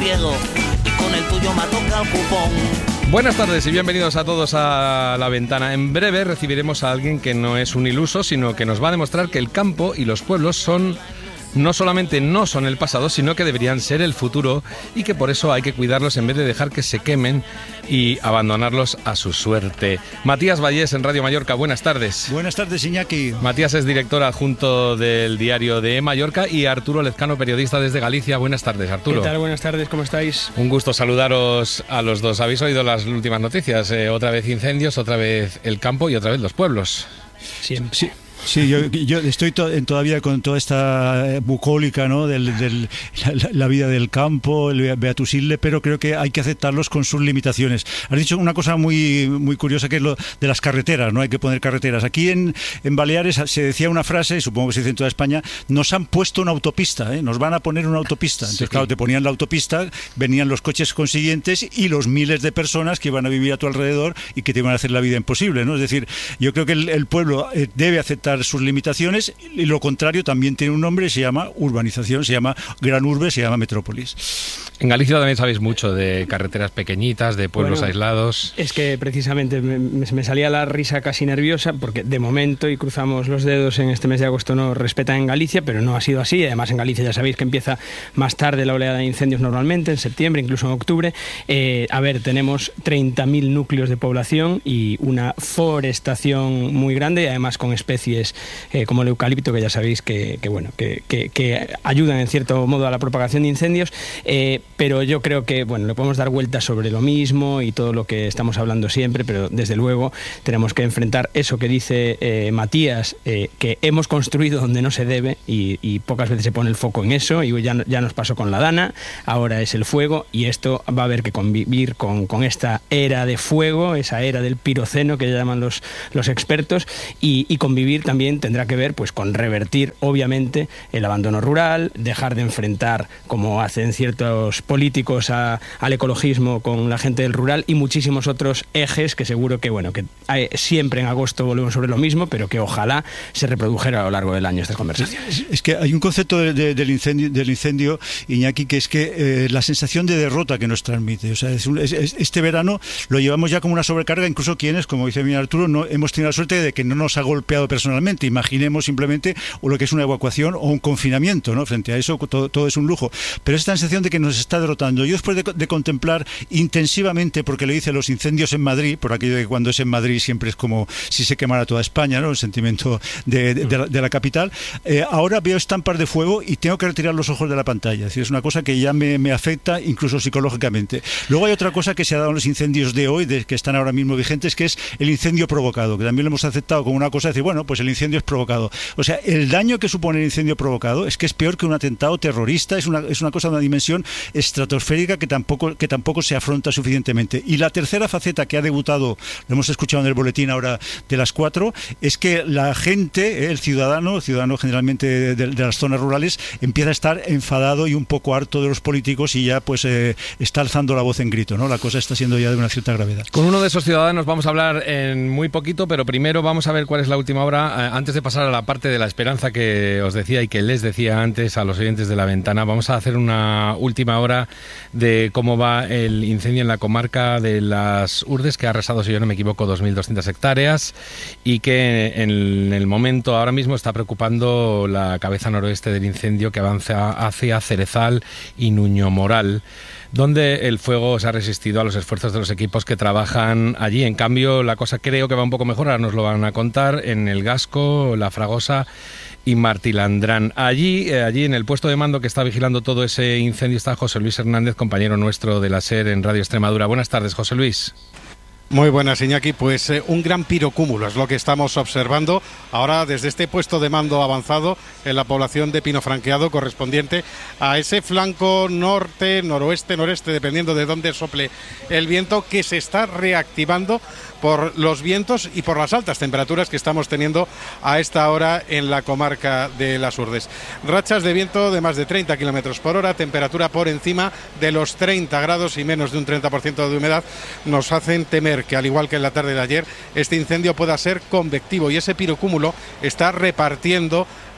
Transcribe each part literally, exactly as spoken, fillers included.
friego y con el tuyo me toca el cupón. Buenas tardes y bienvenidos a todos a La Ventana. En breve recibiremos a alguien que no es un iluso, sino que nos va a demostrar que el campo y los pueblos son... no solamente no son el pasado, sino que deberían ser el futuro y que por eso hay que cuidarlos en vez de dejar que se quemen y abandonarlos a su suerte. Matías Vallés en Radio Mallorca, buenas tardes. Buenas tardes, Iñaki. Matías es director adjunto del diario de Mallorca y Arturo Lezcano, periodista desde Galicia. Buenas tardes, Arturo. ¿Qué tal? Buenas tardes, ¿cómo estáis? Un gusto saludaros a los dos. Habéis oído las últimas noticias, eh, otra vez incendios, otra vez el campo y otra vez los pueblos. Siempre. Sí. Sí, yo, yo estoy to, todavía con toda esta bucólica, ¿no? Del, del, la, la vida del campo, el Beatus Ille, pero creo que hay que aceptarlos con sus limitaciones. Has dicho una cosa muy muy curiosa, que es lo de las carreteras, ¿no? Hay que poner carreteras. Aquí en, en Baleares se decía una frase, y supongo que se dice en toda España, nos han puesto una autopista, ¿eh? Nos van a poner una autopista. Entonces, sí, claro, te ponían la autopista, venían los coches consiguientes y los miles de personas que iban a vivir a tu alrededor y que te iban a hacer la vida imposible, ¿no? Es decir, yo creo que el, el pueblo debe aceptar sus limitaciones, y lo contrario también tiene un nombre, se llama urbanización, se llama gran urbe, se llama metrópolis. En Galicia también sabéis mucho de carreteras pequeñitas, de pueblos bueno, aislados. Es que precisamente me, me salía la risa casi nerviosa, porque de momento, y cruzamos los dedos, en este mes de agosto no respetan en Galicia, pero no ha sido así. Además, en Galicia ya sabéis que empieza más tarde la oleada de incendios normalmente, en septiembre, incluso en octubre. Eh, a ver, tenemos treinta mil núcleos de población y una forestación muy grande, además con especies Eh, como el eucalipto, que ya sabéis que, que bueno que, que, que ayudan en cierto modo a la propagación de incendios, eh, pero yo creo que bueno le podemos dar vueltas sobre lo mismo y todo lo que estamos hablando siempre, pero desde luego tenemos que enfrentar eso que dice eh, Matías, eh, que hemos construido donde no se debe y, y pocas veces se pone el foco en eso, y ya, ya nos pasó con la Dana, ahora es el fuego, y esto va a haber que convivir con, con esta era de fuego, esa era del piroceno que llaman los, los expertos, y, y convivir también tendrá que ver pues con revertir obviamente el abandono rural, dejar de enfrentar, como hacen ciertos políticos, a, al ecologismo con la gente del rural, y muchísimos otros ejes que seguro que bueno que hay, siempre en agosto volvemos sobre lo mismo, pero que ojalá se reprodujera a lo largo del año estas conversaciones. Es que hay un concepto de, de, del incendio, del incendio, Iñaki, que es que eh, la sensación de derrota que nos transmite. O sea, es un, es, es, este verano lo llevamos ya como una sobrecarga, incluso quienes, como dice mi Arturo, no hemos tenido la suerte de que no nos ha golpeado personalmente. Imaginemos simplemente o lo que es una evacuación o un confinamiento, ¿no? Frente a eso todo, todo es un lujo, pero esta sensación de que nos está derrotando. Yo después de, de contemplar intensivamente, porque lo hice, los incendios en Madrid, por aquello de que cuando es en Madrid siempre es como si se quemara toda España, ¿no? El sentimiento de, de, de, la, de la capital, eh, ahora veo estampas de fuego y tengo que retirar los ojos de la pantalla. Es decir, es una cosa que ya me, me afecta incluso psicológicamente. Luego hay otra cosa que se ha dado en los incendios de hoy, de, que están ahora mismo vigentes, que es el incendio provocado, que también lo hemos aceptado como una cosa de decir, bueno, pues el incendio es provocado. O sea, el daño que supone el incendio provocado es que es peor que un atentado terrorista, es una, es una cosa de una dimensión estratosférica que tampoco, que tampoco se afronta suficientemente. Y la tercera faceta que ha debutado, lo hemos escuchado en el boletín ahora de las cuatro, es que la gente, el ciudadano, el ciudadano generalmente de, de, de las zonas rurales, empieza a estar enfadado y un poco harto de los políticos y ya pues eh, está alzando la voz en grito, ¿no? La cosa está siendo ya de una cierta gravedad. Con uno de esos ciudadanos vamos a hablar en muy poquito, pero primero vamos a ver cuál es la última hora, eh, antes de pasar a la parte de la esperanza que os decía y que les decía antes a los oyentes de La Ventana. Vamos a hacer una última hora de cómo va el incendio en la comarca de las Urdes, que ha arrasado, si yo no me equivoco, dos mil doscientas hectáreas y que en el momento ahora mismo está preocupando la cabeza noroeste del incendio, que avanza hacia Cerezal y Nuño Moral, donde el fuego se ha resistido a los esfuerzos de los equipos que trabajan allí. En cambio, la cosa creo que va un poco mejor, ahora nos lo van a contar, en el Gasco, La Fragosa y Martilandrán. Allí, eh, allí en el puesto de mando que está vigilando todo ese incendio está José Luis Hernández, compañero nuestro de la SER en Radio Extremadura. Buenas tardes, José Luis. Muy buenas, Iñaki. Pues eh, un gran pirocúmulo es lo que estamos observando ahora desde este puesto de mando avanzado en la población de Pino Franqueado, correspondiente a ese flanco norte, noroeste, noreste, dependiendo de dónde sople el viento, que se está reactivando por los vientos y por las altas temperaturas que estamos teniendo a esta hora en la comarca de las Urdes. Rachas de viento de más de treinta kilómetros por hora, temperatura por encima de los treinta grados y menos de un treinta por ciento de humedad nos hacen temer que, al igual que en la tarde de ayer, este incendio pueda ser convectivo, y ese pirocúmulo está repartiendo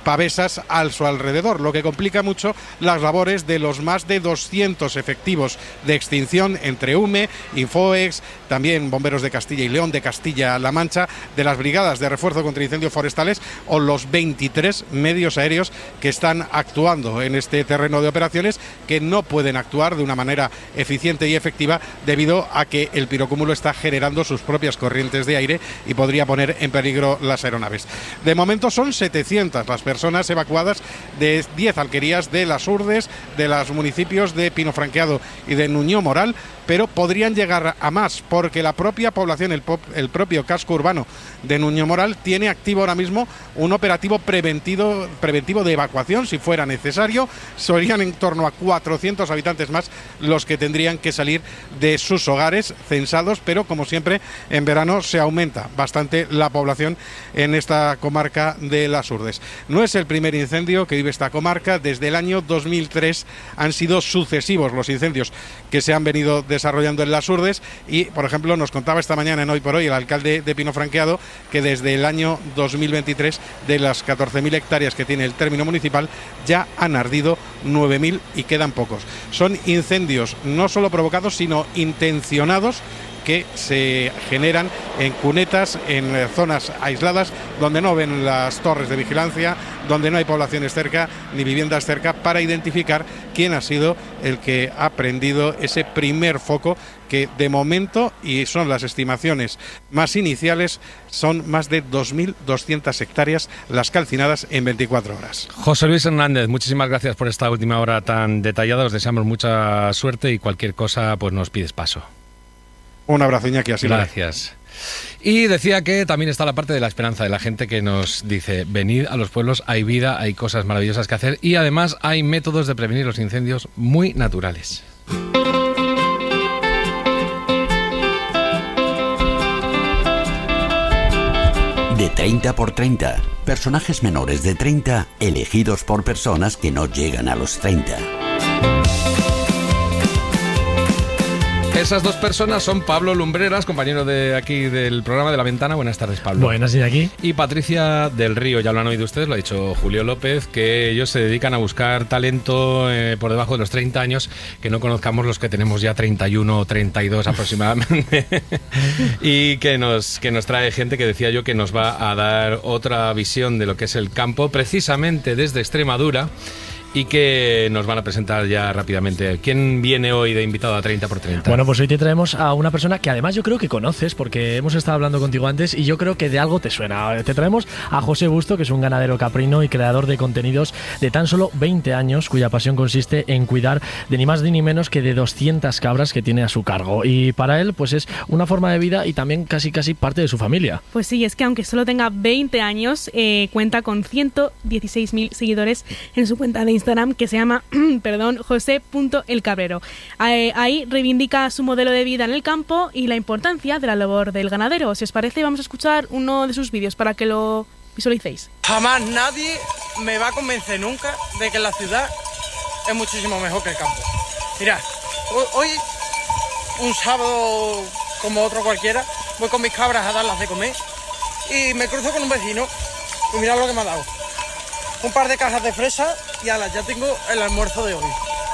pavesas a su alrededor, lo que complica mucho las labores de los más de doscientos efectivos de extinción entre U M E, Infoex, también Bomberos de Castilla y León, de Castilla-La Mancha, de las brigadas de refuerzo contra incendios forestales o los veintitrés medios aéreos que están actuando en este terreno de operaciones, que no pueden actuar de una manera eficiente y efectiva debido a que el pirocúmulo está generando sus propias corrientes de aire y podría poner en peligro las aeronaves. De momento son setecientas las personas evacuadas de diez alquerías de Las Urdes, de los municipios de Pino Franqueado y de Nuño Moral, pero podrían llegar a más porque la propia población, el, pop, el propio casco urbano de Nuño Moral tiene activo ahora mismo un operativo preventivo, preventivo de evacuación si fuera necesario. Serían en torno a cuatrocientos habitantes más los que tendrían que salir de sus hogares censados, pero como siempre en verano se aumenta bastante la población en esta comarca de Las Urdes. No es el primer incendio que vive esta comarca. Desde el año dos mil tres han sido sucesivos los incendios que se han venido desarrollando en Las Urdes y, por ejemplo, nos contaba esta mañana en Hoy por Hoy el alcalde de Pino Franqueado que desde el año dos mil veintitrés, de las catorce mil hectáreas que tiene el término municipal, ya han ardido nueve mil y quedan pocos. Son incendios no solo provocados, sino intencionados, que se generan en cunetas, en zonas aisladas, donde no ven las torres de vigilancia, donde no hay poblaciones cerca ni viviendas cerca, para identificar quién ha sido el que ha prendido ese primer foco, que de momento, y son las estimaciones más iniciales, son más de dos mil doscientas hectáreas las calcinadas en veinticuatro horas. José Luis Hernández, muchísimas gracias por esta última hora tan detallada. Os deseamos mucha suerte y cualquier cosa pues nos pides paso. Un abrazo, Iñaki, así lo Gracias. Y decía que también está la parte de la esperanza de la gente que nos dice: venid a los pueblos, hay vida, hay cosas maravillosas que hacer y además hay métodos de prevenir los incendios muy naturales. De treinta por treinta. Personajes menores de treinta elegidos por personas que no llegan a los treinta. Esas dos personas son Pablo Lumbreras, compañero de aquí del programa de La Ventana. Buenas tardes, Pablo. Buenas, y aquí. Y Patricia del Río, ya lo han oído ustedes, lo ha dicho Julio López, que ellos se dedican a buscar talento eh, por debajo de los treinta años, que no conozcamos los que tenemos ya treinta y uno o treinta y dos aproximadamente. Y que nos, que nos trae gente que decía yo que nos va a dar otra visión de lo que es el campo, precisamente desde Extremadura, y que nos van a presentar ya rápidamente. ¿Quién viene hoy de invitado a treinta por treinta? Bueno, pues hoy te traemos a una persona que además yo creo que conoces, porque hemos estado hablando contigo antes y yo creo que de algo te suena. Te traemos a José Busto, que es un ganadero caprino y creador de contenidos de tan solo veinte años, cuya pasión consiste en cuidar de ni más ni menos que de doscientas cabras que tiene a su cargo. Y para él, pues es una forma de vida y también casi casi parte de su familia. Pues sí, es que aunque solo tenga veinte años, eh, cuenta con ciento dieciséis mil seguidores en su cuenta de Instagram. Instagram, que se llama perdón, josé punto el cabrero. Ahí, ahí reivindica su modelo de vida en el campo y la importancia de la labor del ganadero. Si os parece, vamos a escuchar uno de sus vídeos para que lo visualicéis. Jamás nadie me va a convencer nunca de que la ciudad es muchísimo mejor que el campo. Mirad, hoy, un sábado como otro cualquiera, voy con mis cabras a darlas de comer y me cruzo con un vecino y mirad lo que me ha dado. Un par de cajas de fresa y ala, ya tengo el almuerzo de hoy.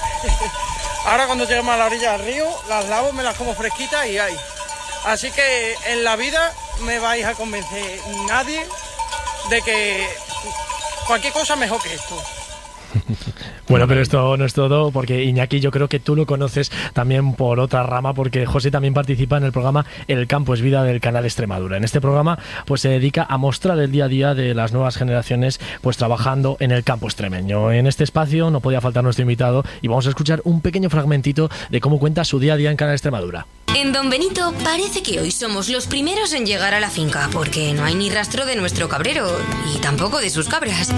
Ahora cuando lleguemos a la orilla del río, las lavo, me las como fresquitas y ahí. Así que en la vida me vais a convencer nadie de que cualquier cosa es mejor que esto. Bueno, pero esto no es todo, porque Iñaki, yo creo que tú lo conoces también por otra rama, porque José también participa en el programa El Campo es Vida del Canal Extremadura. En este programa pues se dedica a mostrar el día a día de las nuevas generaciones pues trabajando en el campo extremeño. En este espacio no podía faltar nuestro invitado y vamos a escuchar un pequeño fragmentito de cómo cuenta su día a día en Canal Extremadura. En Don Benito parece que hoy somos los primeros en llegar a la finca, porque no hay ni rastro de nuestro cabrero y tampoco de sus cabras.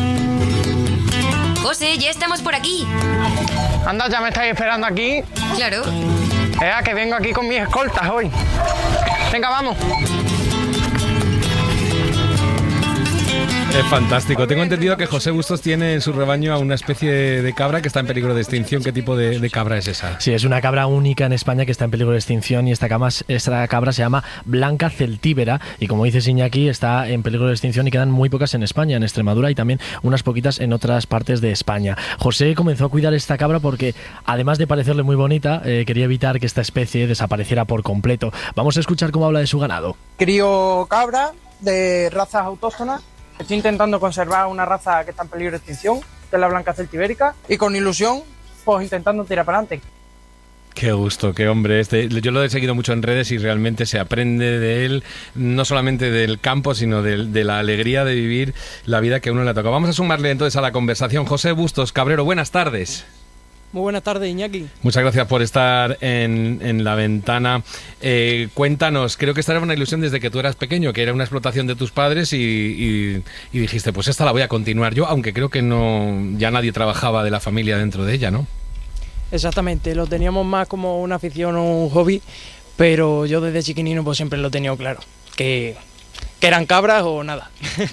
José, ya estamos por aquí. Anda, ya me estáis esperando aquí. Claro. Vea que vengo aquí con mis escoltas hoy. Venga, vamos. Es fantástico. Tengo entendido que José Bustos tiene en su rebaño a una especie de cabra que está en peligro de extinción. ¿Qué tipo de, de cabra es esa? Sí, es una cabra única en España que está en peligro de extinción y esta, cama, esta cabra se llama Blanca celtíbera y como dice Iñaki está en peligro de extinción y quedan muy pocas en España, en Extremadura y también unas poquitas en otras partes de España. José comenzó a cuidar esta cabra porque además de parecerle muy bonita, eh, quería evitar que esta especie desapareciera por completo. Vamos a escuchar cómo habla de su ganado. Crío cabra de razas autóctonas. Estoy intentando conservar una raza que está en peligro de extinción, que es la blanca celtibérica, y con ilusión, pues intentando tirar para adelante. Qué gusto, qué hombre este. Yo lo he seguido mucho en redes y realmente se aprende de él, no solamente del campo, sino de, de la alegría de vivir la vida que a uno le toca. Vamos a sumarle entonces a la conversación. José Bustos Cabrero, buenas tardes. Muy buenas tardes, Iñaki. Muchas gracias por estar en, en La Ventana. Eh, cuéntanos, creo que esta era una ilusión desde que tú eras pequeño, que era una explotación de tus padres y, y, y dijiste, pues esta la voy a continuar yo, aunque creo que no ya nadie trabajaba de la familia dentro de ella, ¿no? Exactamente, lo teníamos más como una afición o un hobby, pero yo desde chiquinino pues siempre lo he tenido claro, que... que eran cabras o nada.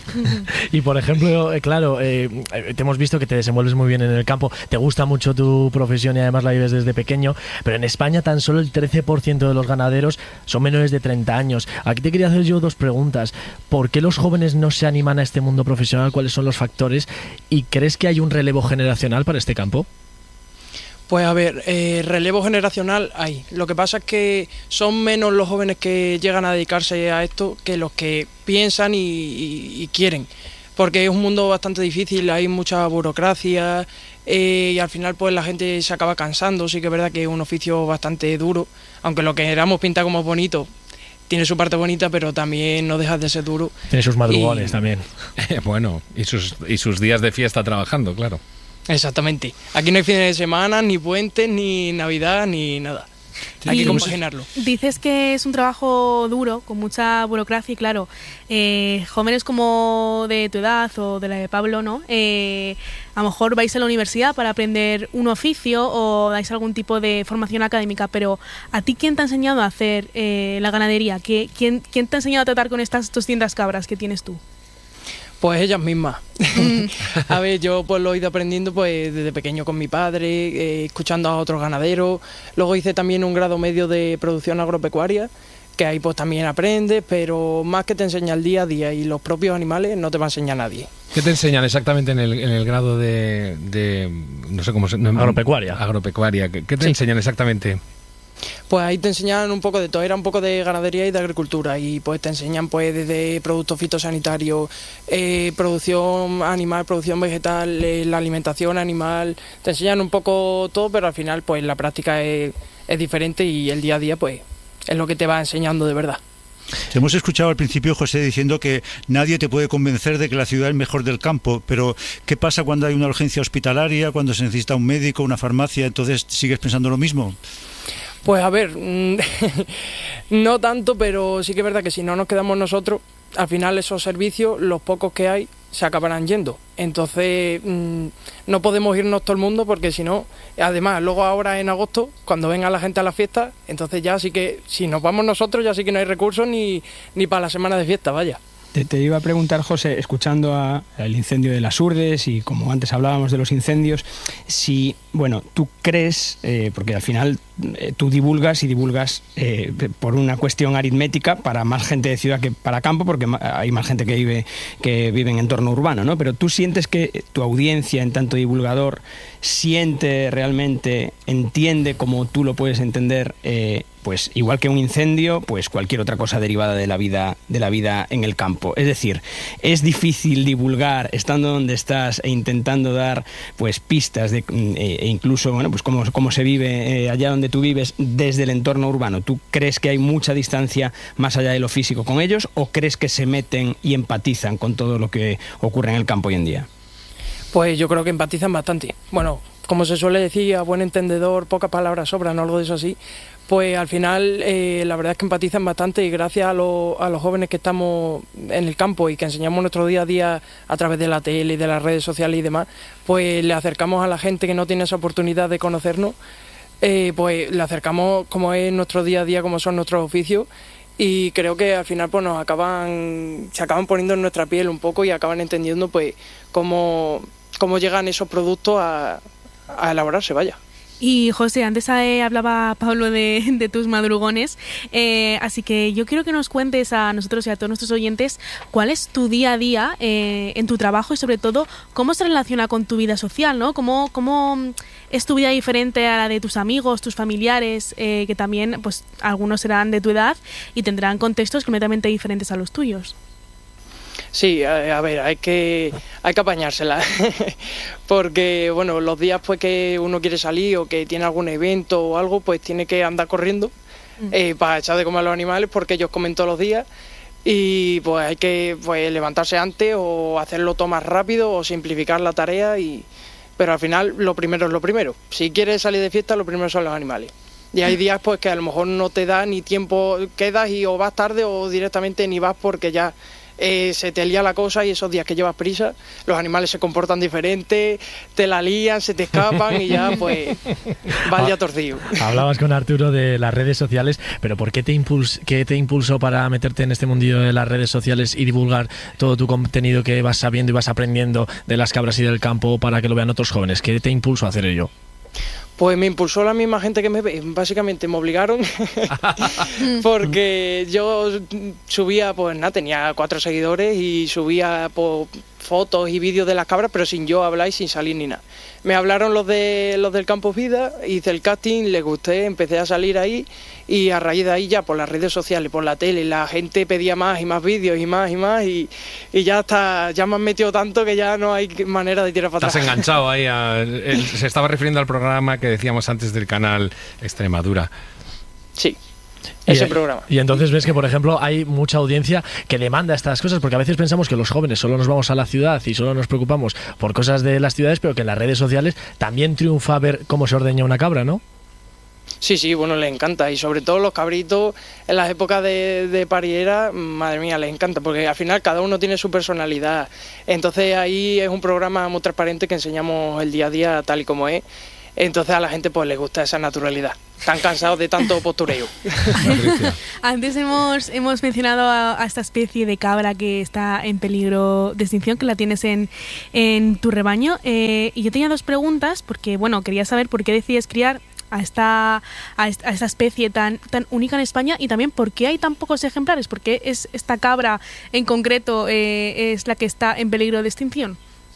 Y por ejemplo, eh, claro, eh, te hemos visto que te desenvuelves muy bien en el campo, te gusta mucho tu profesión y además la vives desde pequeño, pero en España tan solo el trece por ciento de los ganaderos son menores de treinta años. Aquí te quería hacer yo dos preguntas. ¿Por qué los jóvenes no se animan a este mundo profesional? ¿Cuáles son los factores? ¿Y crees que hay un relevo generacional para este campo? Pues a ver, eh, relevo generacional hay. Lo que pasa es que son menos los jóvenes que llegan a dedicarse a esto que los que piensan y, y, y quieren. Porque es un mundo bastante difícil, hay mucha burocracia eh, y al final pues la gente se acaba cansando. Sí que es verdad que es un oficio bastante duro, aunque lo que queramos pinta como bonito tiene su parte bonita, pero también no deja de ser duro. Tiene sus madrugones y... también. Bueno, y sus, y sus días de fiesta trabajando, claro. Exactamente. Aquí no hay fines de semana, ni puentes, ni Navidad, ni nada. Hay que compaginarlo. Dices que es un trabajo duro, con mucha burocracia y claro, eh, jóvenes como de tu edad o de la de Pablo, ¿no? Eh, a lo mejor vais a la universidad para aprender un oficio o dais algún tipo de formación académica, pero ¿a ti quién te ha enseñado a hacer eh, la ganadería? ¿Quién, ¿Quién te ha enseñado a tratar con estas doscientas cabras que tienes tú? Pues ellas mismas. A ver, yo pues lo he ido aprendiendo pues desde pequeño con mi padre, eh, escuchando a otros ganaderos. Luego hice también un grado medio de producción agropecuaria, que ahí pues también aprendes, pero más que te enseña el día a día y los propios animales no te va a enseñar nadie. ¿Qué te enseñan exactamente en el, en el grado de, de no sé cómo se llama? Agropecuaria. Agropecuaria. ¿Qué te sí. enseñan exactamente? Pues ahí te enseñan un poco de todo, era un poco de ganadería y de agricultura y pues te enseñan pues desde productos fitosanitarios, eh, producción animal, producción vegetal, eh, la alimentación animal, te enseñan un poco todo, pero al final pues la práctica es, es diferente y el día a día pues es lo que te va enseñando de verdad. Hemos escuchado al principio, José, diciendo que nadie te puede convencer de que la ciudad es mejor del campo, pero ¿qué pasa cuando hay una urgencia hospitalaria, cuando se necesita un médico, una farmacia? Entonces, ¿sigues pensando lo mismo? Pues a ver, no tanto, pero sí que es verdad que si no nos quedamos nosotros, al final esos servicios, los pocos que hay, se acabarán yendo. Entonces no podemos irnos todo el mundo porque si no, además luego ahora en agosto, cuando venga la gente a la fiesta, entonces ya sí que, si nos vamos nosotros, ya sí que no hay recursos ni, ni para la semana de fiesta, vaya. Te, te iba a preguntar, José, escuchando a, el incendio de las Urdes y como antes hablábamos de los incendios, si, bueno, tú crees, eh, porque al final eh, tú divulgas y divulgas eh, por una cuestión aritmética para más gente de ciudad que para campo, porque hay más gente que vive, que vive en entorno urbano, ¿no? Pero tú sientes que tu audiencia, en tanto divulgador, siente realmente, entiende como tú lo puedes entender, eh, pues igual que un incendio, pues cualquier otra cosa derivada de la vida, de la vida en el campo. Es decir, es difícil divulgar estando donde estás e intentando dar pues pistas de, e incluso bueno pues cómo, cómo se vive eh, allá donde tú vives desde el entorno urbano. ¿Tú crees que hay mucha distancia más allá de lo físico con ellos o crees que se meten y empatizan con todo lo que ocurre en el campo hoy en día? Pues yo creo que empatizan bastante. Bueno, como se suele decir, a buen entendedor pocas palabras sobran, o algo de eso así. Pues al final eh, la verdad es que empatizan bastante y gracias a, lo, a los jóvenes que estamos en el campo y que enseñamos nuestro día a día a través de la tele y de las redes sociales y demás, pues le acercamos a la gente que no tiene esa oportunidad de conocernos, eh, pues le acercamos como es nuestro día a día, como son nuestros oficios y creo que al final pues nos acaban, se acaban poniendo en nuestra piel un poco y acaban entendiendo pues cómo, cómo llegan esos productos a, a elaborarse, vaya. Y José, antes eh, hablaba Pablo de, de tus madrugones, eh, así que yo quiero que nos cuentes a nosotros y a todos nuestros oyentes cuál es tu día a día eh, en tu trabajo y sobre todo cómo se relaciona con tu vida social, ¿no? Cómo, cómo es tu vida diferente a la de tus amigos, tus familiares, eh, que también pues algunos serán de tu edad y tendrán contextos completamente diferentes a los tuyos. Sí, a, a ver, hay que hay que apañársela, porque bueno, los días pues que uno quiere salir o que tiene algún evento o algo, pues tiene que andar corriendo eh, para echar de comer a los animales, porque ellos comen todos los días y pues hay que pues levantarse antes o hacerlo todo más rápido o simplificar la tarea, y pero al final lo primero es lo primero. Si quieres salir de fiesta, lo primero son los animales. Y hay días pues que a lo mejor no te da ni tiempo, quedas y o vas tarde o directamente ni vas porque ya Eh, se te lía la cosa, y esos días que llevas prisa, los animales se comportan diferente, te la lían, se te escapan y ya pues va el día torcido. Hablabas con Arturo de las redes sociales, pero ¿por qué te, impuls qué te impulsó para meterte en este mundillo de las redes sociales y divulgar todo tu contenido que vas sabiendo y vas aprendiendo de las cabras y del campo para que lo vean otros jóvenes? ¿Qué te impulsó a hacer ello? Pues me impulsó la misma gente que me ve, básicamente me obligaron, porque yo subía, pues nada, tenía cuatro seguidores y subía pues, fotos y vídeos de las cabras, pero sin yo hablar y sin salir ni nada. Me hablaron los de los del Campus Vida, hice el casting, les gusté, empecé a salir ahí, y a raíz de ahí ya por las redes sociales, por la tele, la gente pedía más y más vídeos y más y más, y, y ya está, ya me han metido tanto que ya no hay manera de tirar para atrás. Estás enganchado ahí, a, el, se estaba refiriendo al programa que decíamos antes del canal Extremadura. Sí. Ese y, programa. Y entonces ves que, por ejemplo, hay mucha audiencia que demanda estas cosas, porque a veces pensamos que los jóvenes solo nos vamos a la ciudad y solo nos preocupamos por cosas de las ciudades, pero que en las redes sociales también triunfa ver cómo se ordeña una cabra, ¿no? Sí, sí, bueno, les encanta, y sobre todo los cabritos en las épocas de, de pariera, madre mía, les encanta, porque al final cada uno tiene su personalidad. Entonces ahí es un programa muy transparente que enseñamos el día a día tal y como es. Entonces a la gente pues les gusta esa naturalidad. Están cansados de tanto postureo. Antes hemos, hemos mencionado a, a esta especie de cabra que está en peligro de extinción, que la tienes en, en tu rebaño. Eh, y yo tenía dos preguntas, porque bueno, quería saber por qué decides criar a esta, a esta, a esta especie tan, tan única en España, y también por qué hay tan pocos ejemplares, por qué es esta cabra en concreto eh, es la que está en peligro de extinción.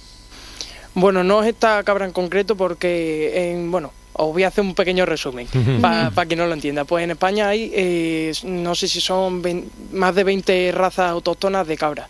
Bueno, no es esta cabra en concreto porque, en, bueno, os voy a hacer un pequeño resumen para pa quien no lo entienda. Pues en España hay, eh, no sé si son veinte, más de veinte razas autóctonas de cabra.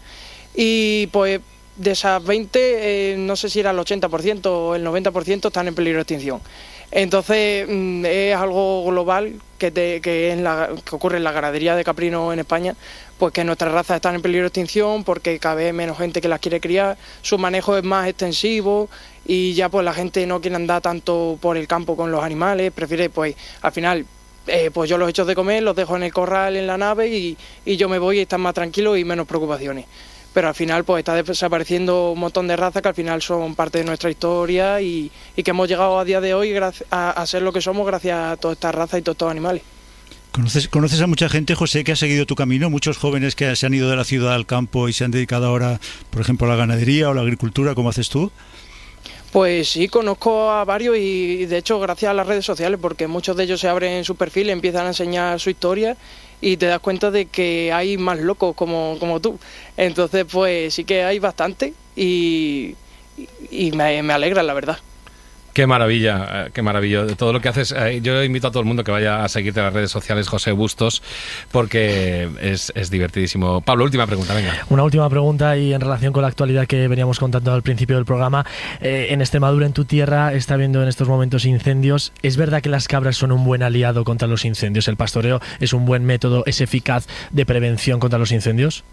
Y pues de esas veinte, eh, no sé si era el ochenta por ciento o el noventa por ciento están en peligro de extinción. Entonces es algo global que, te, que, es la, que ocurre en la ganadería de caprino en España, pues que nuestras razas están en peligro de extinción porque cada vez menos gente que las quiere criar, su manejo es más extensivo y ya pues la gente no quiere andar tanto por el campo con los animales, prefiere pues al final eh, pues yo los echo de comer, los dejo en el corral en la nave y, y yo me voy y están más tranquilos y menos preocupaciones. Pero al final pues está desapareciendo un montón de razas que al final son parte de nuestra historia y, y que hemos llegado a día de hoy a, a ser lo que somos gracias a todas estas razas y todos estos animales. ¿Conoces, ¿Conoces a mucha gente, José, que ha seguido tu camino? Muchos jóvenes que se han ido de la ciudad al campo y se han dedicado ahora, por ejemplo, a la ganadería o a la agricultura, ¿cómo haces tú? Pues sí, conozco a varios y de hecho gracias a las redes sociales, porque muchos de ellos se abren su perfil, empiezan a enseñar su historia y te das cuenta de que hay más locos como, como tú. Entonces pues sí que hay bastante y, y me, me alegra, la verdad. Qué maravilla, qué maravilla. Todo lo que haces, yo invito a todo el mundo que vaya a seguirte en las redes sociales, José Bustos, porque es, es divertidísimo. Pablo, última pregunta, venga. Una última pregunta y en relación con la actualidad que veníamos contando al principio del programa. Eh, en Extremadura, en tu tierra, está habiendo en estos momentos incendios. ¿Es verdad que las cabras son un buen aliado contra los incendios? ¿El pastoreo es un buen método, es eficaz de prevención contra los incendios?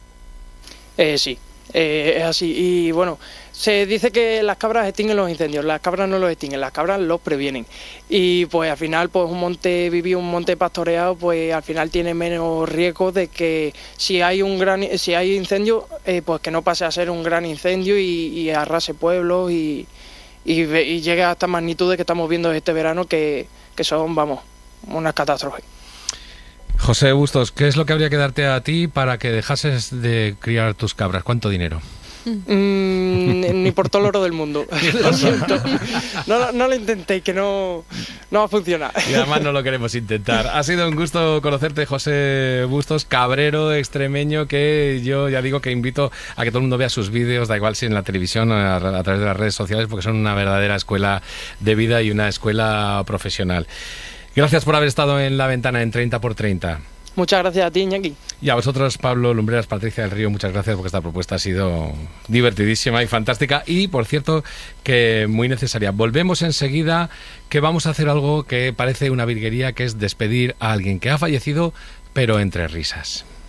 Eh, sí. Eh, es así, y bueno, se dice que las cabras extinguen los incendios, las cabras no los extinguen, las cabras los previenen, y pues al final pues un monte vivido, un monte pastoreado, pues al final tiene menos riesgo de que si hay un gran si hay incendio, eh, pues que no pase a ser un gran incendio y, y arrase pueblos y, y, y llegue a estas magnitudes que estamos viendo este verano que, que son, vamos, unas catástrofes. José Bustos, ¿qué es lo que habría que darte a ti para que dejases de criar tus cabras? ¿Cuánto dinero? Mm, ni por todo el oro del mundo. Lo siento. No, no lo intenté, que no, no va a funcionar. Y además no lo queremos intentar. Ha sido un gusto conocerte, José Bustos, cabrero extremeño, que yo ya digo que invito a que todo el mundo vea sus vídeos, da igual si en la televisión o a, a través de las redes sociales, porque son una verdadera escuela de vida y una escuela profesional. Gracias por haber estado en La Ventana en treinta por treinta. Muchas gracias a ti, Iñaki. Y a vosotros, Pablo Lumbreras, Patricia del Río, muchas gracias porque esta propuesta ha sido divertidísima y fantástica y, por cierto, que muy necesaria. Volvemos enseguida, que vamos a hacer algo que parece una virguería, que es despedir a alguien que ha fallecido, pero entre risas.